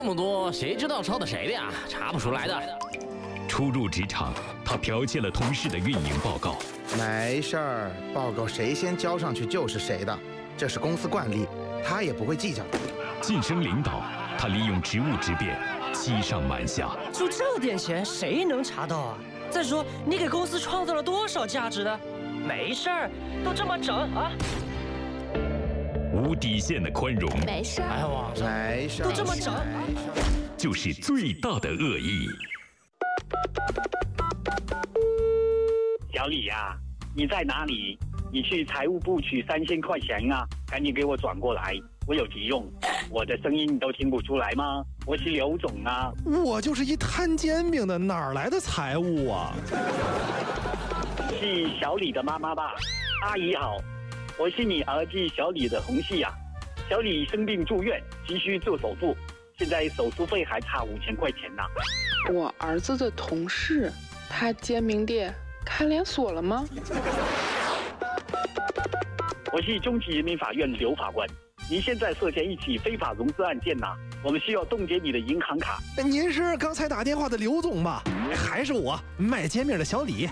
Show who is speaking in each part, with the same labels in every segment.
Speaker 1: 这么多，谁知道抄的谁的呀？查不出来的。
Speaker 2: 初入职场，他剽窃了同事的运营报告。
Speaker 3: 没事儿，报告谁先交上去就是谁的，这是公司惯例，他也不会计较的。
Speaker 2: 晋升领导，他利用职务之便，欺上瞒下。
Speaker 4: 就这点钱，谁能查到啊？再说，你给公司创造了多少价值呢？没事儿，都这么整啊。
Speaker 2: 无底线的宽容，
Speaker 5: 没事儿，
Speaker 4: 哎呀，
Speaker 3: 没事儿，
Speaker 4: 都这么整，
Speaker 2: 就是最大的恶意。
Speaker 6: 小李呀，你在哪里？你去财务部取3000块钱啊，赶紧给我转过来，我有急用。我的声音你都听不出来吗？我是刘总啊。
Speaker 7: 我就是一摊煎饼的，哪来的财务啊？
Speaker 6: 是小李的妈妈吧？阿姨好，我是你儿子小李的同事啊。小李生病住院，急需做手术，现在手术费还差5000块钱呢。
Speaker 8: 我儿子的同事，他煎饼店开连锁了吗？
Speaker 6: 我是中级人民法院刘法官，您现在涉嫌一起非法融资案件呐，我们需要冻结你的银行卡。
Speaker 7: 您是刚才打电话的刘总吧？还是我卖煎饼的小李？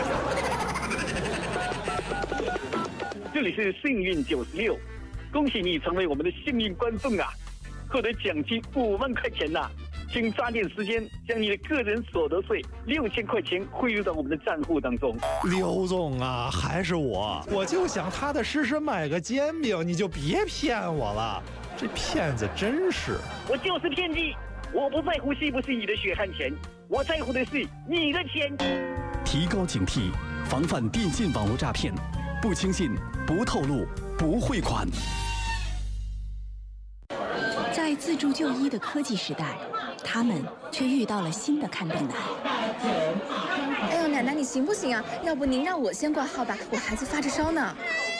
Speaker 6: 这里是幸运96，恭喜你成为我们的幸运观众啊，获得奖金5万块钱呐！请抓紧时间将你的个人所得税6000块钱汇入到我们的账户当中。
Speaker 7: 刘总啊，还是我就想踏踏实实买个煎饼，你就别骗我了，这骗子真是！
Speaker 6: 我就是骗子，我不在乎是不是你的血汗钱，我在乎的是你的钱。
Speaker 9: 提高警惕，防范电信网络诈骗，不轻信，不透露，不汇款。
Speaker 10: 在自助就医的科技时代，他们却遇到了新的看病难。
Speaker 5: 哎呦，奶奶你行不行啊？要不您让我先挂号吧，我孩子发着烧呢。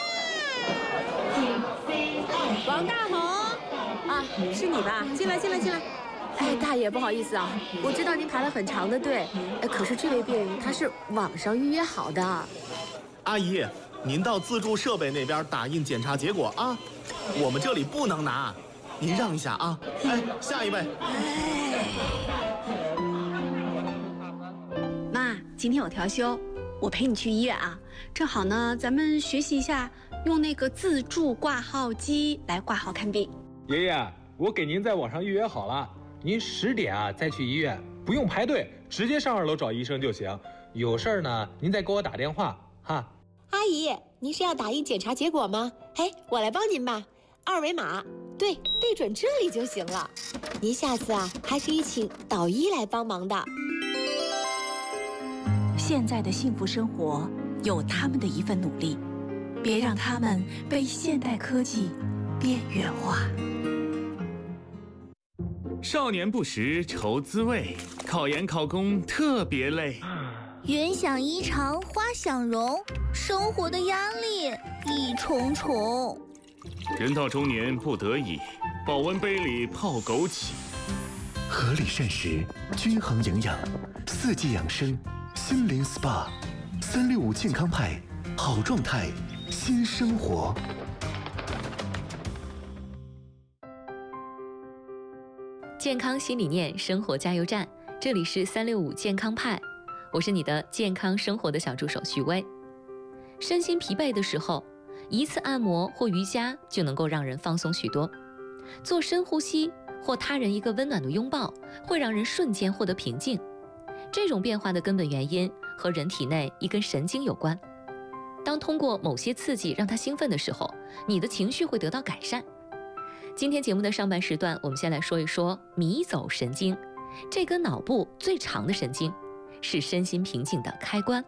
Speaker 11: 王大红，啊，是你吧？进来。哎，大爷，不好意思啊，我知道您排了很长的队，可是这位病人他是网上预约好的。
Speaker 12: 阿姨，您到自助设备那边打印检查结果啊，我们这里不能拿，您让一下啊。哎，下一位。
Speaker 13: 妈，今天有调休，我陪你去医院啊。正好呢，咱们学习一下用那个自助挂号机来挂号看病。
Speaker 14: 爷爷，我给您在网上预约好了，您10点啊再去医院，不用排队，直接上2楼找医生就行。有事儿呢，您再给我打电话哈。
Speaker 11: 阿姨，您是要打印检查结果吗？哎，我来帮您吧，2维码，对准这里就行了。您下次啊还可以请导医来帮忙的。
Speaker 10: 现在的幸福生活有他们的一份努力，别让他们被现代科技边缘化。
Speaker 15: 少年不识愁滋味，考研考公特别累。
Speaker 16: 云想衣裳花想容，生活的压力一重重。
Speaker 15: 人到中年不得已，保温杯里泡枸杞。
Speaker 17: 合理膳食，均衡营养，4季养生，心灵 SPA，365健康派，好状态，新生活。
Speaker 18: 健康新理念，生活加油站。这里是365健康派，我是你的健康生活的小助手徐薇。身心疲惫的时候，一次按摩或瑜伽就能够让人放松许多。做深呼吸或他人一个温暖的拥抱，会让人瞬间获得平静。这种变化的根本原因和人体内一根神经有关。当通过某些刺激让它兴奋的时候，你的情绪会得到改善。今天节目的上半时段，我们先来说一说迷走神经。这根脑部最长的神经，是身心平静的开关。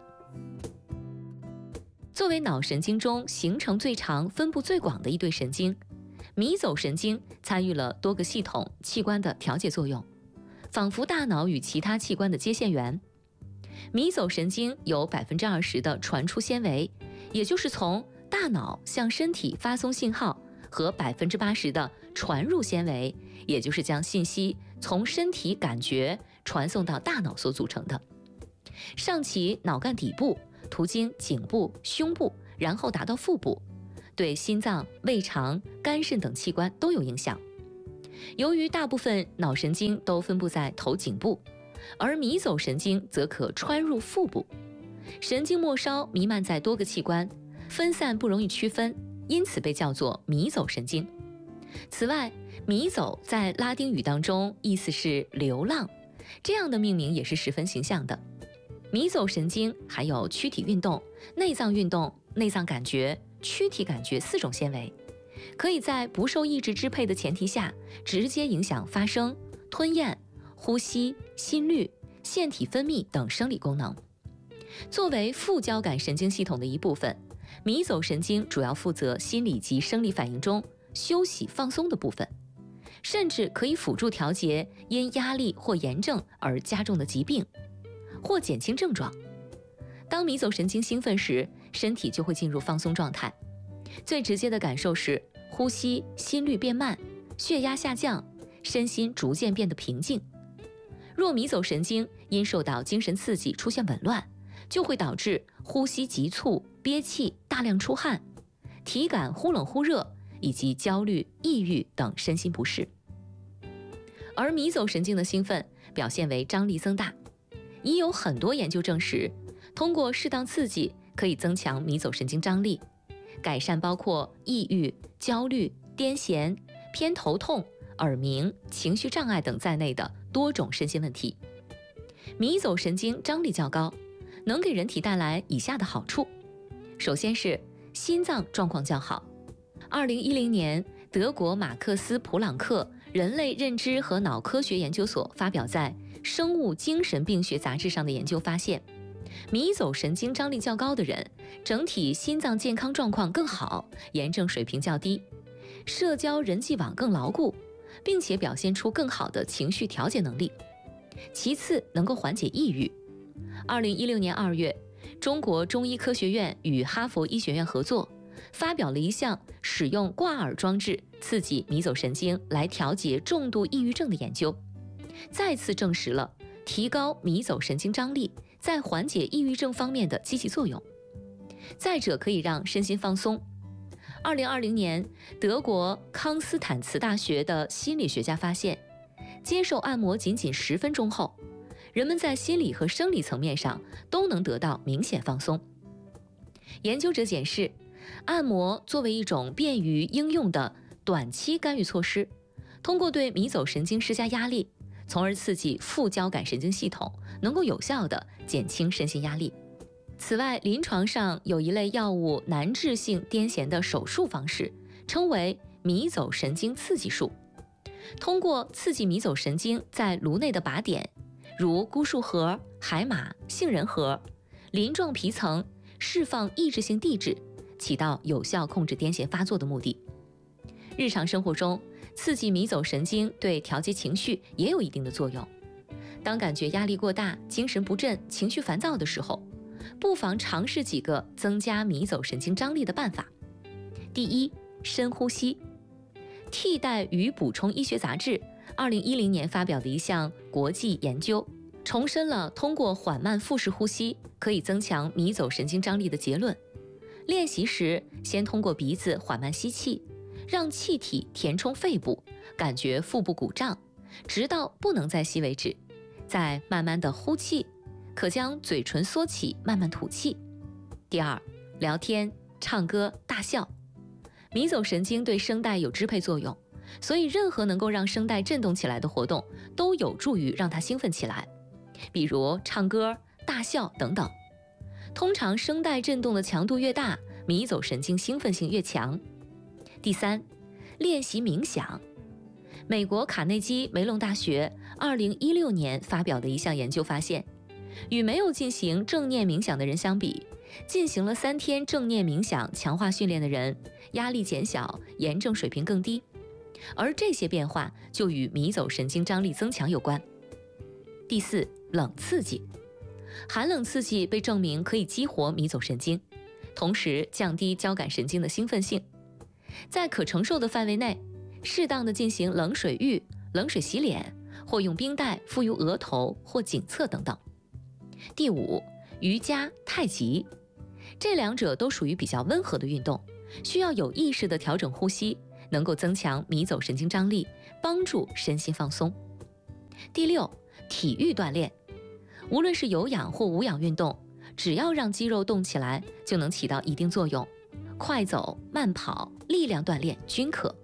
Speaker 18: 作为脑神经中形成最长、分布最广的一对神经，迷走神经参与了多个系统器官的调节作用，仿佛大脑与其他器官的接线员。迷走神经有20%的传出纤维，也就是从大脑向身体发送信号，和80%的传入纤维，也就是将信息从身体感觉传送到大脑所组成的。上起脑干底部，途经颈部、胸部，然后达到腹部，对心脏、胃肠、肝肾等器官都有影响。 由于大部分脑神经都分布在头颈部，而迷走神经则可穿入腹部。神经末梢弥漫在多个器官，分散不容易区分，因此被叫做迷走神经。此外，迷走在拉丁语当中意思是流浪，这样的命名也是十分形象的。迷走神经还有躯体运动、内脏运动、内脏感觉、躯体感觉4种纤维，可以在不受意志支配的前提下，直接影响发声、吞咽、呼吸、心率、腺体分泌等生理功能。作为副交感神经系统的一部分，迷走神经主要负责心理及生理反应中休息放松的部分，甚至可以辅助调节因压力或炎症而加重的疾病，或减轻症状。当迷走神经兴奋时，身体就会进入放松状态。最直接的感受是呼吸、心率变慢，血压下降，身心逐渐变得平静。若迷走神经因受到精神刺激出现紊乱，就会导致呼吸急促、憋气、大量出汗、体感忽冷忽热，以及焦虑、抑郁等身心不适。而迷走神经的兴奋表现为张力增大，已有很多研究证实，通过适当刺激可以增强迷走神经张力，改善包括抑郁、焦虑、癫痫、偏头痛、耳鸣、情绪障碍等在内的多种身心问题。迷走神经张力较高，能给人体带来以下的好处。首先是心脏状况较好。2010年，德国马克思普朗克人类认知和脑科学研究所发表在《生物精神病学杂志》上的研究发现，迷走神经张力较高的人，整体心脏健康状况更好，炎症水平较低，社交人际网更牢固，并且表现出更好的情绪调节能力。其次，能够缓解抑郁。2016年2月，中国中医科学院与哈佛医学院合作，发表了一项使用挂耳装置刺激迷走神经来调节重度抑郁症的研究，再次证实了提高迷走神经张力在缓解抑郁症方面的积极作用。再者，可以让身心放松。2020年，德国康斯坦茨大学的心理学家发现，接受按摩仅10分钟后，人们在心理和生理层面上都能得到明显放松。研究者解释，按摩作为一种便于应用的短期干预措施，通过对迷走神经施加压力，从而刺激副交感神经系统，能够有效地减轻身心压力。此外，临床上有一类药物难治性癫痫的手术方式，称为迷走神经刺激术。通过刺激迷走神经在颅内的靶点，如菇树核、海马、杏仁核、鳞状皮层，释放抑制性递质，起到有效控制癫痫发作的目的。日常生活中，刺激迷走神经对调节情绪也有一定的作用。当感觉压力过大、精神不振、情绪烦躁的时候，不妨尝试几个增加迷走神经张力的办法。第一，深呼吸。替代与补充医学杂志2010年发表的一项国际研究，重申了通过缓慢腹式呼吸可以增强迷走神经张力的结论。练习时，先通过鼻子缓慢吸气，让气体填充肺部，感觉腹部鼓胀，直到不能再吸为止，再慢慢的呼气，可将嘴唇缩起，慢慢吐气。第二，聊天、唱歌、大笑。迷走神经对声带有支配作用，所以任何能够让声带振动起来的活动都有助于让它兴奋起来，比如唱歌、大笑等等。通常声带振动的强度越大，迷走神经兴奋性越强。第三，练习冥想。美国卡内基梅隆大学2016年发表的一项研究发现，与没有进行正念冥想的人相比，进行了3天正念冥想强化训练的人，压力减小，炎症水平更低，而这些变化就与迷走神经张力增强有关。第四，冷刺激。寒冷刺激被证明可以激活迷走神经，同时降低交感神经的兴奋性。在可承受的范围内，适当的进行冷水浴、冷水洗脸，或用冰袋敷于额头或颈侧等等。第五，瑜伽、太极。这两者都属于比较温和的运动，需要有意识地调整呼吸，能够增强迷走神经张力， 帮助身心放松。第6，体育锻炼，无论是有氧或无氧运动，只要让肌肉动起来，就能起到一定作用。快走、慢跑、力量锻炼均可。